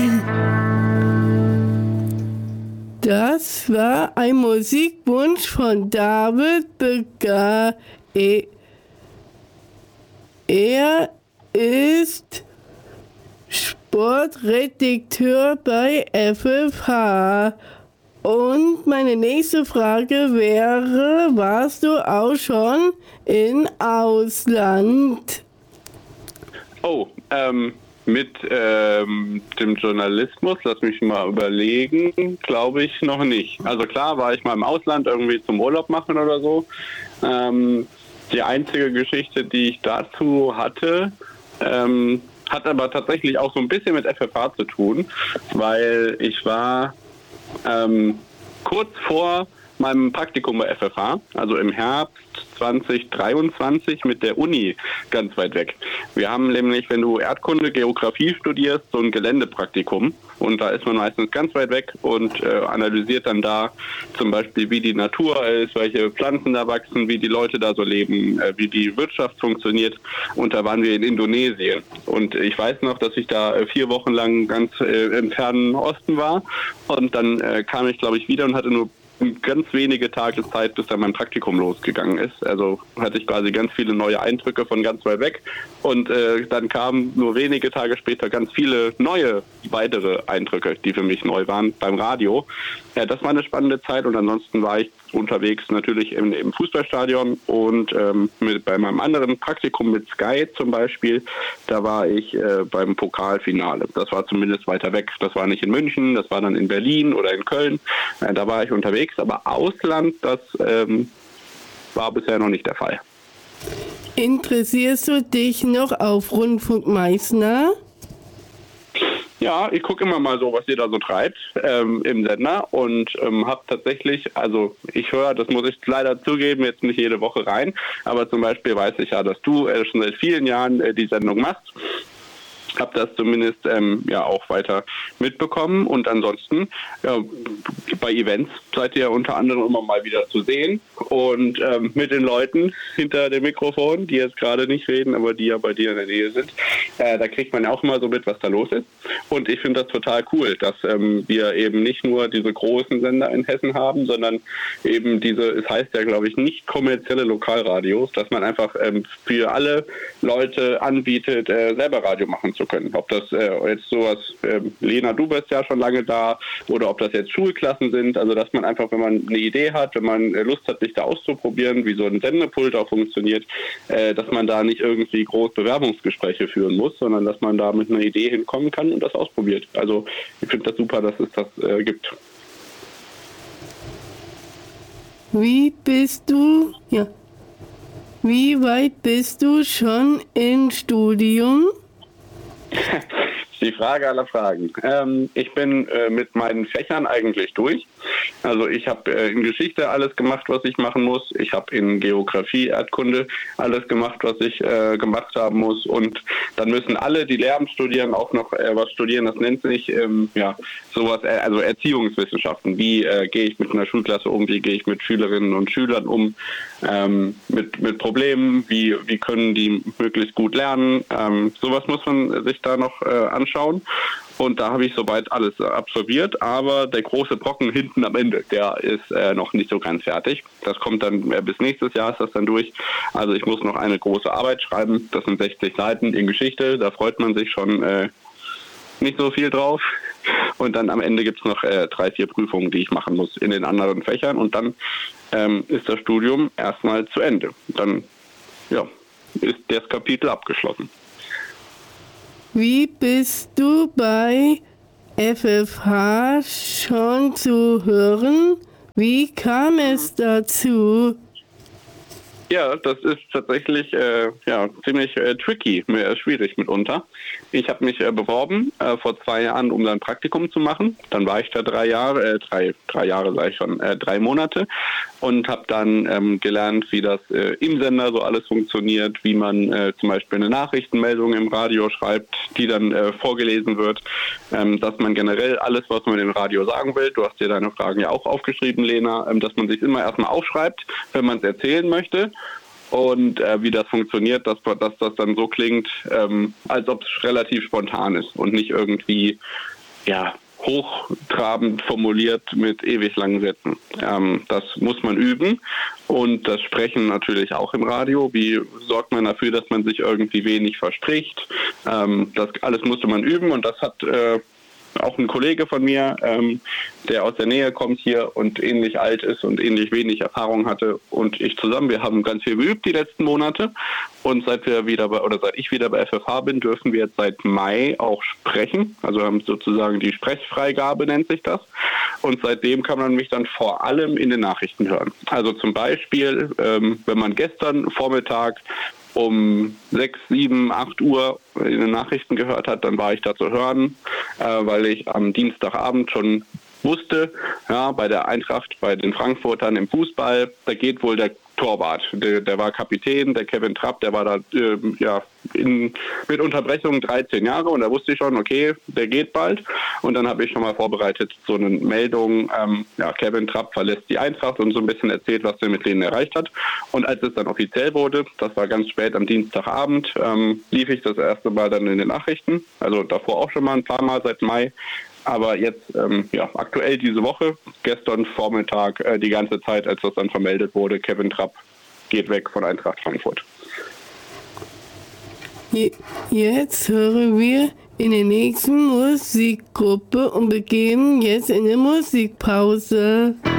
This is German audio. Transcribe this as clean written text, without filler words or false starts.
Das war ein Musikwunsch von David Begar. Er ist Sportredakteur bei FFH. Und meine nächste Frage wäre, warst du auch schon im Ausland? Mit dem Journalismus, lass mich mal überlegen, glaube ich noch nicht. Also klar war ich mal im Ausland irgendwie zum Urlaub machen oder so. Die einzige Geschichte, die ich dazu hatte, hat aber tatsächlich auch so ein bisschen mit FFH zu tun, weil ich war kurz vor meinem Praktikum bei FFH, also im Herbst 2023 mit der Uni ganz weit weg. Wir haben nämlich, wenn du Erdkunde, Geografie studierst, so ein Geländepraktikum und da ist man meistens ganz weit weg und analysiert dann da zum Beispiel, wie die Natur ist, welche Pflanzen da wachsen, wie die Leute da so leben, wie die Wirtschaft funktioniert und da waren wir in Indonesien und ich weiß noch, dass ich da 4 Wochen lang ganz im fernen Osten war und dann kam ich, glaube ich, wieder und hatte nur ganz wenige Tage Zeit, bis dann mein Praktikum losgegangen ist. Also hatte ich quasi ganz viele neue Eindrücke von ganz weit weg und dann kamen nur wenige Tage später ganz viele neue, weitere Eindrücke, die für mich neu waren beim Radio. Ja, das war eine spannende Zeit und ansonsten war ich unterwegs natürlich im Fußballstadion und bei meinem anderen Praktikum mit Sky zum Beispiel, da war ich beim Pokalfinale. Das war zumindest weiter weg. Das war nicht in München, das war dann in Berlin oder in Köln. Da war ich unterwegs, aber Ausland, das war bisher noch nicht der Fall. Interessierst du dich noch auf Rundfunk Meißner? Ja, ich gucke immer mal so, was ihr da so treibt im Sender und habe tatsächlich, also ich höre, das muss ich leider zugeben, jetzt nicht jede Woche rein, aber zum Beispiel weiß ich ja, dass du schon seit vielen Jahren die Sendung machst. Habe das zumindest auch weiter mitbekommen und ansonsten bei Events seid ihr unter anderem immer mal wieder zu sehen und mit den Leuten hinter dem Mikrofon, die jetzt gerade nicht reden, aber die ja bei dir in der Nähe sind, da kriegt man ja auch immer so mit, was da los ist und ich finde das total cool, dass wir eben nicht nur diese großen Sender in Hessen haben, sondern eben es heißt ja glaube ich nicht kommerzielle Lokalradios, dass man einfach für alle Leute anbietet, selber Radio machen zu können. Ob das jetzt sowas, Lena, du bist ja schon lange da, oder ob das jetzt Schulklassen sind, also dass man einfach, wenn man eine Idee hat, wenn man Lust hat, sich da auszuprobieren, wie so ein Sendepult auch funktioniert, dass man da nicht irgendwie groß Bewerbungsgespräche führen muss, sondern dass man da mit einer Idee hinkommen kann und das ausprobiert. Also ich finde das super, dass es das gibt. Wie weit bist du schon im Studium? Die Frage aller Fragen. Ich bin mit meinen Fächern eigentlich durch. Also ich habe in Geschichte alles gemacht, was ich machen muss. Ich habe in Geografie, Erdkunde alles gemacht, was ich gemacht haben muss. Und dann müssen alle, die Lehramt studieren, auch noch was studieren. Das nennt sich sowas, also Erziehungswissenschaften. Wie gehe ich mit einer Schulklasse um? Wie gehe ich mit Schülerinnen und Schülern um? Mit Problemen? Wie können die möglichst gut lernen? Sowas muss man sich da noch anschauen. Und da habe ich soweit alles absolviert, aber der große Brocken hinten am Ende, der ist noch nicht so ganz fertig. Das kommt dann bis nächstes Jahr, ist das dann durch. Also ich muss noch eine große Arbeit schreiben, das sind 60 Seiten in Geschichte, da freut man sich schon nicht so viel drauf. Und dann am Ende gibt es noch 3-4 Prüfungen, die ich machen muss in den anderen Fächern und dann ist das Studium erstmal zu Ende. Dann ist das Kapitel abgeschlossen. Wie bist du bei FFH schon zu hören? Wie kam es dazu? Ja, das ist tatsächlich ziemlich tricky, schwierig mitunter. Ich habe mich beworben vor 2 Jahren, um dann ein Praktikum zu machen. Dann war ich da 3 Jahre, 3 Jahre sage ich schon, 3 Monate und habe dann gelernt, wie das im Sender so alles funktioniert, wie man zum Beispiel eine Nachrichtenmeldung im Radio schreibt, die dann vorgelesen wird, dass man generell alles, was man im Radio sagen will, du hast dir deine Fragen ja auch aufgeschrieben, Lena, dass man sich immer erstmal aufschreibt, wenn man es erzählen möchte. Und wie das funktioniert, dass das dann so klingt, als ob es relativ spontan ist und nicht irgendwie ja, hochtrabend formuliert mit ewig langen Sätzen. Das muss man üben und das Sprechen natürlich auch im Radio. Wie sorgt man dafür, dass man sich irgendwie wenig verspricht? Das alles musste man üben und das hat auch ein Kollege von mir, der aus der Nähe kommt hier und ähnlich alt ist und ähnlich wenig Erfahrung hatte und ich zusammen. Wir haben ganz viel geübt die letzten Monate und seit ich wieder bei FFH bin, dürfen wir jetzt seit Mai auch sprechen. Also haben sozusagen die Sprechfreigabe, nennt sich das. Und seitdem kann man mich dann vor allem in den Nachrichten hören. Also zum Beispiel, wenn man gestern Vormittag um 6, 7, 8 Uhr in den Nachrichten gehört hat, dann war ich da zu hören, weil ich am Dienstagabend schon wusste, ja, bei der Eintracht, bei den Frankfurtern im Fußball, da geht wohl der Torwart. Der war Kapitän, der Kevin Trapp, der war da mit Unterbrechung 13 Jahre und da wusste ich schon, okay, der geht bald. Und dann habe ich schon mal vorbereitet so eine Meldung, Kevin Trapp verlässt die Eintracht und so ein bisschen erzählt, was er mit denen erreicht hat. Und als es dann offiziell wurde, das war ganz spät am Dienstagabend, lief ich das erste Mal dann in den Nachrichten. Also davor auch schon mal ein paar Mal seit Mai. Aber jetzt, aktuell diese Woche, gestern Vormittag, die ganze Zeit, als das dann vermeldet wurde, Kevin Trapp geht weg von Eintracht Frankfurt. Jetzt hören wir in der nächsten Musikgruppe und begeben jetzt in der Musikpause.